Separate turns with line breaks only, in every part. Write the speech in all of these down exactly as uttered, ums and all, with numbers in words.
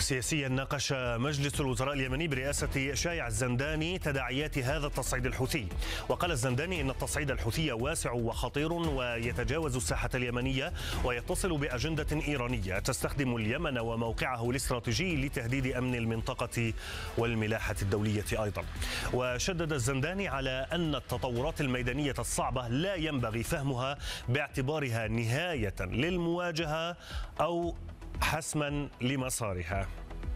سياسيا ناقش مجلس الوزراء اليمني برئاسة شايع الزنداني تداعيات هذا التصعيد الحوثي. وقال الزنداني إن التصعيد الحوثي واسع وخطير ويتجاوز الساحة اليمنية ويتصل بأجندة إيرانية تستخدم اليمن وموقعه الاستراتيجي لتهديد أمن المنطقة والملاحة الدولية أيضا. وشدد الزنداني على أن التطورات الميدانية الصعبة لا ينبغي فهمها باعتبارها نهاية للمواجهة أو حسما لمسارها.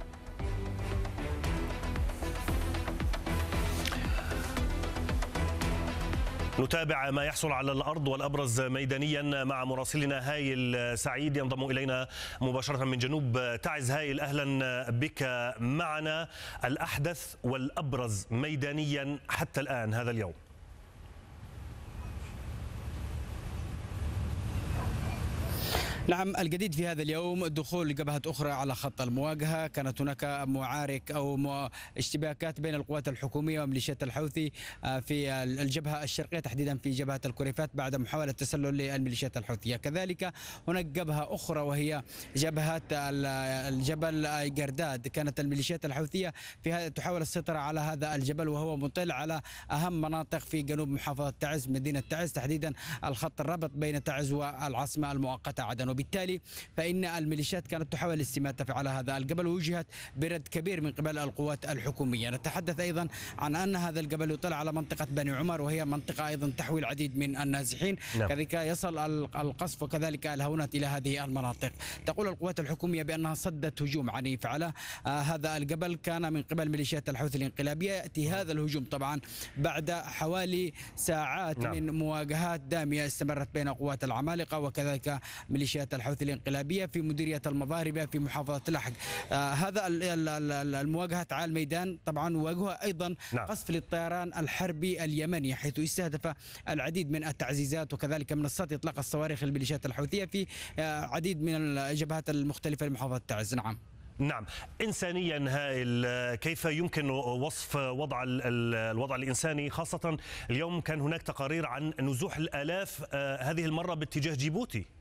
نتابع ما يحصل على الأرض والأبرز ميدانيا مع مراسلنا هايل سعيد ينضم إلينا مباشرة من جنوب تعز. هايل، أهلا بك معنا. الأحدث والأبرز ميدانيا حتى الآن هذا اليوم.
نعم، الجديد في هذا اليوم دخول جبهات أخرى على خط المواجهة. كانت هناك معارك أو اشتباكات بين القوات الحكومية وميليشيات الحوثي في الجبهة الشرقية، تحديدا في جبهة الكريفات بعد محاولة تسلل للميليشيات الحوثية. كذلك هناك جبهة أخرى وهي جبهة الجبل جرداد. كانت الميليشيات الحوثية في تحاول السيطرة على هذا الجبل وهو مطل على أهم مناطق في جنوب محافظة تعز، مدينة تعز، تحديدا الخط الرابط بين تعز والعاصمة المؤقتة عدن. وبالتالي فإن الميليشيات كانت تحاول الاستماتة على هذا الجبل ووجهت برد كبير من قبل القوات الحكومية. نتحدث أيضا عن أن هذا الجبل يطل على منطقة بني عمر وهي منطقة أيضا تحوي العديد من النازحين. نعم. كذلك يصل القصف وكذلك الهونات إلى هذه المناطق. تقول القوات الحكومية بأنها صدت هجوم عنيف على هذا الجبل كان من قبل ميليشيات الحوثي الانقلابية. يأتي هذا الهجوم طبعا بعد حوالي ساعات نعم. من مواجهات دامية استمرت بين قوات العمالقة وكذلك ميليشيات الحوثي الانقلابية في مديرية المضاربة في محافظة لحج. آه هذا المواجهة على الميدان طبعا واجهها أيضا نعم. قصف للطيران الحربي اليمني، حيث استهدف العديد من التعزيزات وكذلك منصات إطلاق الصواريخ الميليشيات الحوثية في آه عديد من الجبهات المختلفة لمحافظة تعز. نعم
نعم. إنسانيا هائل، كيف يمكن وصف وضع الوضع الإنساني، خاصة اليوم كان هناك تقارير عن نزوح الآلاف هذه المرة باتجاه جيبوتي؟